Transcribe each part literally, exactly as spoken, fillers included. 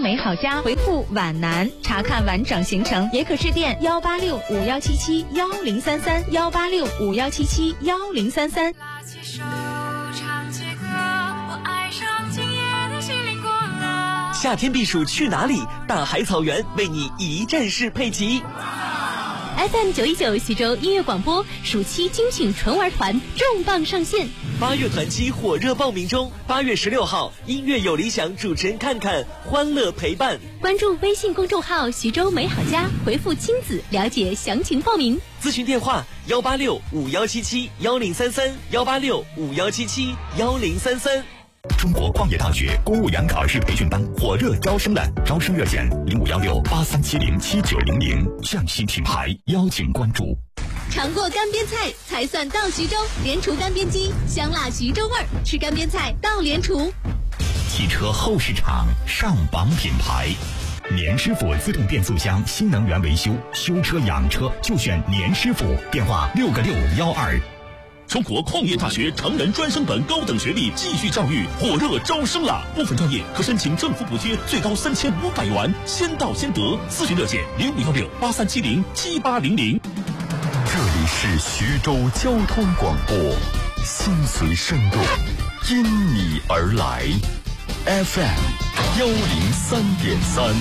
美好家，回复皖南查看完整行程，也可致电幺八六五幺七七幺零三三幺八六五幺七七幺零三三。 拉起手，唱起歌，我爱上今夜的心灵过了。 夏天避暑去哪里？大海草原为你一站式配齐。 F M 九一九徐州音乐广播暑期精品纯玩团重磅上线， 八月团期火热报名中，八月十六号，音乐有理想主持人看看，欢乐陪伴。 关注微信公众号徐州美好家，回复亲子了解详情报名。 咨询电话幺八六五幺七七幺零三三幺八六五幺七七幺零三三。 中国矿业大学公务员考试培训班火热招生了，招生热线零五幺六八三七零七九零零，匠心品牌邀请关注。 尝过干煸菜才算到徐州，莲厨干煸鸡，香辣徐州味儿，吃干煸菜到莲厨。 汽车后市场上榜品牌，年师傅自动变速箱新能源维修，修车养车就选年师傅，电话六个六幺二。 中国矿业大学成人专升本高等学历继续教育火热招生了，部分专业可申请政府补贴，最高三千五百元，先到先得。咨询热线零五幺六八三七零七八零零。 这里是徐州交通广播，心随声动，因你而来 ，F M 幺零三点三。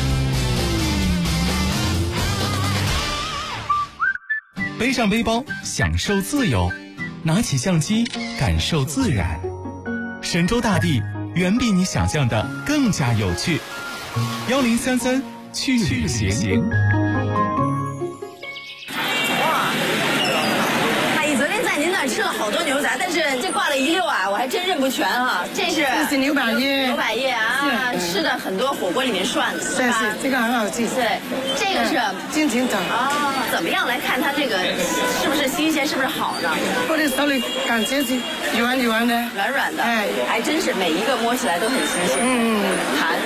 背上背包，享受自由。拿起相机，感受自然。神州大地远比你想象的更加有趣。幺零三三去旅行。 哇，阿姨昨天在您那儿吃了好多牛杂，但是这挂了一溜啊，我还真认不全哈、啊。这是这是牛百叶， 牛百叶啊，吃的很多火锅里面涮的， 是吧？这个很好吃。 对，这个是金钱掌啊。怎么样来看它这个是不是新鲜，是不是好的？ 或者手里感觉是软软的， 软软的， 哎， 还真是每一个摸起来都很新鲜。 嗯， 弹。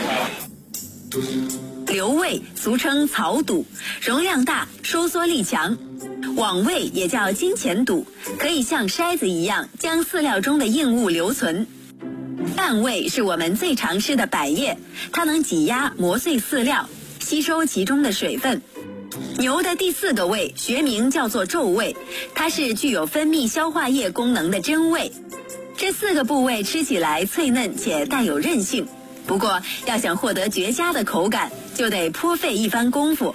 瘤胃俗称草肚，容量大，收缩力强。网胃也叫金钱肚，可以像筛子一样将饲料中的硬物留存。半胃是我们最常吃的百叶，它能挤压磨碎饲料，吸收其中的水分。牛的第四个胃学名叫做皱胃，它是具有分泌消化液功能的真胃。这四个部位吃起来脆嫩且带有韧性，不过要想获得绝佳的口感，就得颇费一番功夫。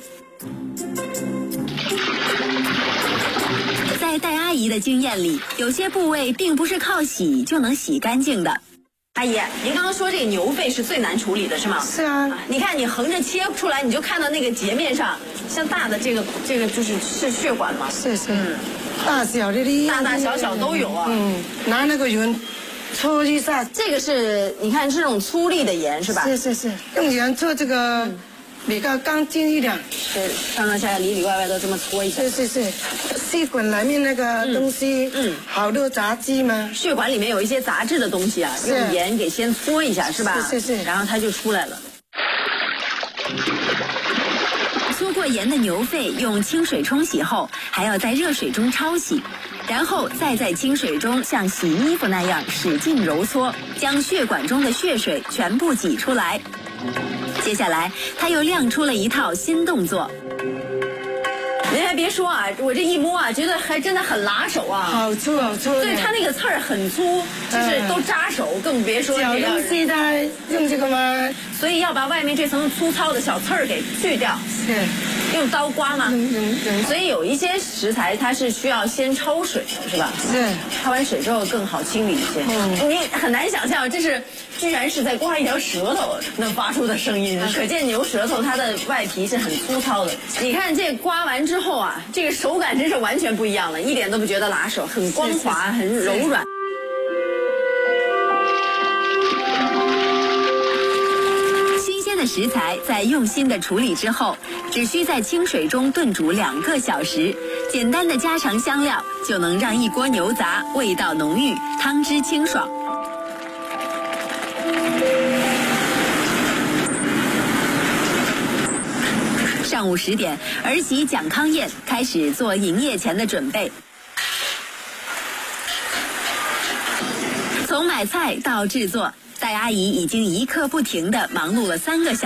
在戴阿姨的经验里，有些部位并不是靠洗就能洗干净的。阿姨，您刚刚说这个牛肺是最难处理的是吗？ 是啊， 你看你横着切出来，你就看到那个截面上，像大的这个这个就是是血管嘛。 是是，嗯，大小的哩， 大大小小都有啊。 嗯，拿那个盐搓一下。 这个是你看是这种粗粒的盐是吧？ 是是是，用盐搓这个。嗯比较干净一点， 是上上下下里里外外都这么搓一下。 是是是，血管里面那个东西，嗯，好多杂质嘛。 血管里面有一些杂质的东西啊，用盐给先搓一下，是吧？ 是是是， 然后它就出来了。搓过盐的牛肺用清水冲洗后，还要在热水中焯洗，然后再在清水中像洗衣服那样使劲揉搓，将血管中的血水全部挤出来。接下来，他又亮出了一套新动作。您还别说啊，我这一摸啊，觉得还真的很拿手啊， 好粗好粗。 对，它那个刺儿很粗，就是都扎手，更别说小东西它用这个吗？ 所以要把外面这层粗糙的小刺儿给去掉。 是。 用刀刮吗？ 嗯嗯嗯。 所以有一些食材它是需要先焯水的，是吧？ 是。 焯完水之后更好清理一些。嗯。你很难想象，这是居然是在刮一条舌头能发出的声音，可见牛舌头它的外皮是很粗糙的。你看这刮完之后啊，这个手感真是完全不一样了，一点都不觉得拉手，很光滑，很柔软。的食材在用心的处理之后，只需在清水中炖煮两个小时，简单的家常香料就能让一锅牛杂味道浓郁，汤汁清爽。上午十点，儿媳蒋康燕开始做营业前的准备。从买菜到制作，戴阿姨已经一刻不停地忙碌了三个小时。